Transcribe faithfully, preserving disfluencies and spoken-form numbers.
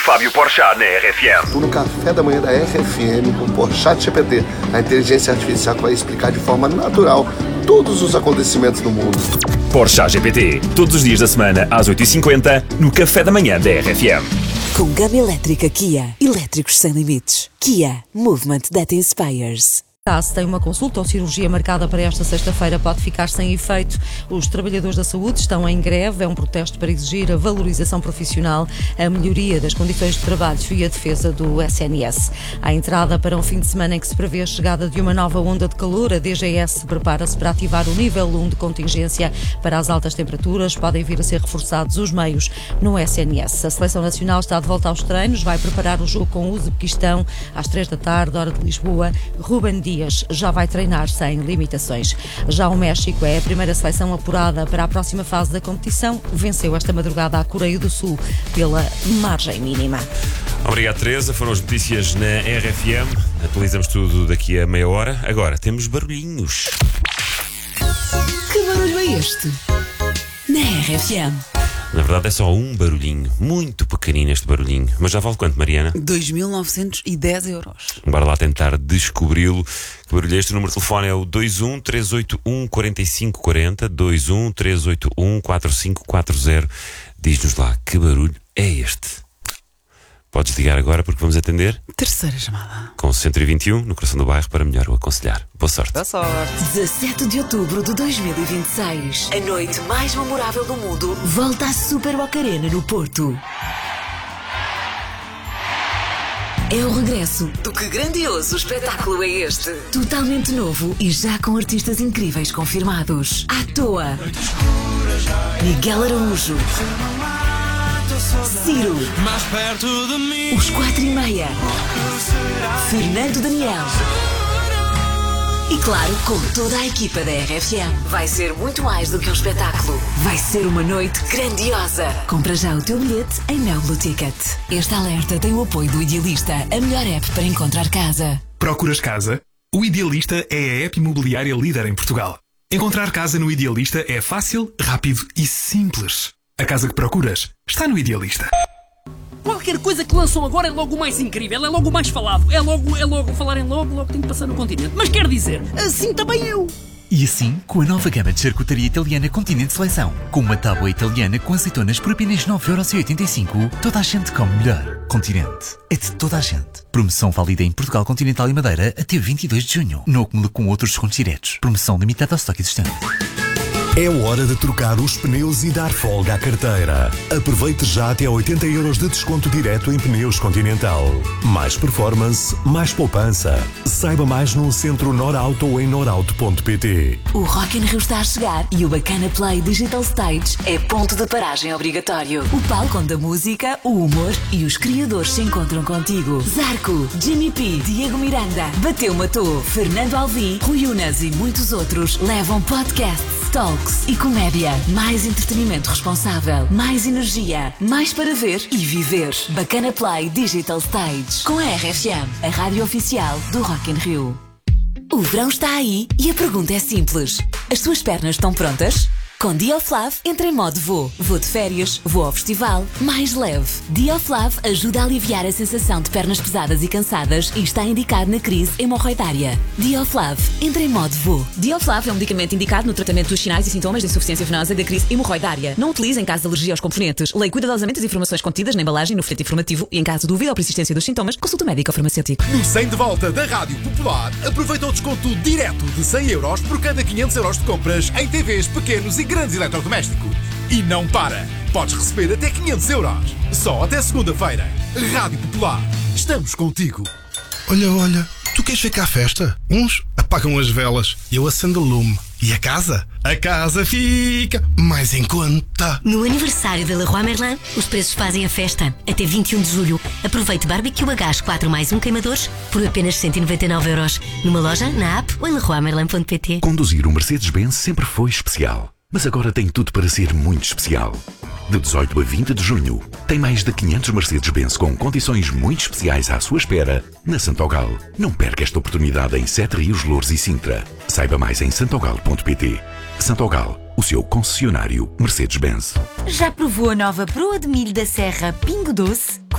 Fábio Porchat na R F M. Estou no café da manhã da R F M com o Porchat G P T, a inteligência artificial que vai explicar de forma natural todos os acontecimentos do mundo. Porchat G P T, todos os dias da semana às oito e cinquenta no café da manhã da R F M. Com gama elétrica Kia, elétricos sem limites. Kia, movement that inspires. Se tem uma consulta ou cirurgia marcada para esta sexta-feira, pode ficar sem efeito. Os trabalhadores da saúde estão em greve. É um protesto para exigir a valorização profissional, a melhoria das condições de trabalho e a defesa do S N S. À entrada para um fim de semana em que se prevê a chegada de uma nova onda de calor, a D G S prepara-se para ativar o nível um de contingência para as altas temperaturas. Podem vir a ser reforçados os meios no S N S. A Seleção Nacional está de volta aos treinos, vai preparar o jogo com o Uzbequistão às três da tarde, hora de Lisboa. Ruben Dias já vai treinar sem limitações. Já o México é a primeira seleção apurada para a próxima fase da competição. Venceu esta madrugada a Coreia do Sul pela margem mínima. Obrigado, Teresa. Foram as notícias na R F M. Atualizamos tudo daqui a meia hora. Agora temos barulhinhos. Que barulho é este? Na R F M. Na verdade é só um barulhinho, muito pequenino este barulhinho. Mas já vale quanto, Mariana? dois mil novecentos e dez euros. Bora lá tentar descobri-lo. Que barulho é este? O número de telefone é o dois um três oito um quatro cinco quatro zero, dois um três oito um quatro cinco quatro zero. Diz-nos lá, que barulho é este? Podes ligar agora porque vamos atender. Terceira chamada. Com cento e vinte e um no coração do bairro para melhor o aconselhar. Boa sorte. Boa sorte. dezassete de outubro de dois mil e vinte e seis. A noite mais memorável do mundo volta à Super Boca Arena no Porto. É o regresso do Que Grandioso Espetáculo é Este? Totalmente novo e já com artistas incríveis confirmados. À toa, Miguel Araújo, Ciro, mais perto de mim. Os Quatro e Meia, Fernando Daniel e, claro, com toda a equipa da R F M. Vai ser muito mais do que um espetáculo. Vai ser uma noite grandiosa. Compra já o teu bilhete em Mel Blue Ticket. Este alerta tem o apoio do Idealista, a melhor app para encontrar casa. Procuras casa? O Idealista é a app imobiliária líder em Portugal. Encontrar casa no Idealista é fácil, rápido e simples. A casa que procuras está no Idealista. Qualquer coisa que lançam agora é logo o mais incrível, é logo o mais falado, é logo, é logo falar em logo, logo tem que passar no continente. Mas quer dizer, assim também eu. E assim, com a nova gama de charcutaria italiana Continente Seleção, com uma tábua italiana com azeitonas por apenas nove euros e oitenta e cinco, toda a gente come melhor. Continente. É de toda a gente. Promoção válida em Portugal Continental e Madeira até vinte e dois de junho. No acúmulo com outros descontos diretos. Promoção limitada ao estoque existente. É hora de trocar os pneus e dar folga à carteira. Aproveite já até oitenta euros de desconto direto em pneus Continental. Mais performance, mais poupança. Saiba mais no centro Norauto ou em norauto ponto pt. O Rock in Rio está a chegar e o Bacana Play Digital Stage é ponto de paragem obrigatório. O palco onde a música, o humor e os criadores se encontram contigo. Zarco, Jimmy P, Diego Miranda, Bateu Matou, Fernando Alvim, Rui Unas e muitos outros levam podcasts, talks e comédia. Mais entretenimento responsável, mais energia, mais para ver e viver. Bacana Play Digital Stage com a R F M, a rádio oficial do Rock in Rio. O verão está aí e a pergunta é simples. As tuas pernas estão prontas? Com Dioflav, entra em modo voo. Vou de férias, vou ao festival, mais leve. Dioflav ajuda a aliviar a sensação de pernas pesadas e cansadas e está indicado na crise hemorroidária. Dioflav, entra em modo voo. Dioflav é um medicamento indicado no tratamento dos sinais e sintomas de insuficiência venosa e da crise hemorroidária. Não utilize em caso de alergia aos componentes. Leia cuidadosamente as informações contidas na embalagem e no folheto informativo e, em caso de dúvida ou persistência dos sintomas, consulte o médico ou farmacêutico. No cem de volta da Rádio Popular, aproveita o desconto direto de cem euros por cada quinhentos euros de compras em T Vs pequenos e grandes eletrodomésticos. E não para! Podes receber até quinhentos euros. Só até segunda-feira. Rádio Popular. Estamos contigo. Olha, olha. Tu queres ver cá a festa? Uns apagam as velas, eu acendo o lume. E a casa? A casa fica mais em conta. No aniversário da Leroy Merlin, os preços fazem a festa. Até vinte e um de julho. Aproveite Barbecue a gás quatro mais um queimadores por apenas cento e noventa e nove euros. Numa loja, na app ou em leroy merlin ponto pt. Conduzir um Mercedes-Benz sempre foi especial. Mas agora tem tudo para ser muito especial. De dezoito a vinte de junho, tem mais de quinhentos Mercedes-Benz com condições muito especiais à sua espera na Santogal. Não perca esta oportunidade em Sete Rios, Louros e Sintra. Saiba mais em santogal ponto pt. Santogal, o seu concessionário Mercedes-Benz. Já provou a nova proa de milho da Serra Pingo Doce?